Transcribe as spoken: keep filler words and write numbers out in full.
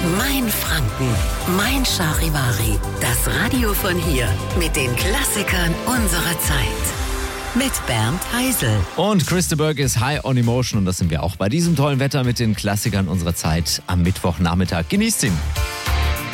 Mein Franken, mein Charivari. Das Radio von hier mit den Klassikern unserer Zeit. Mit Bernd Heisel. Und Christa Burke ist High on Emotion und das sind wir auch bei diesem tollen Wetter mit den Klassikern unserer Zeit am Mittwochnachmittag. Genießt ihn!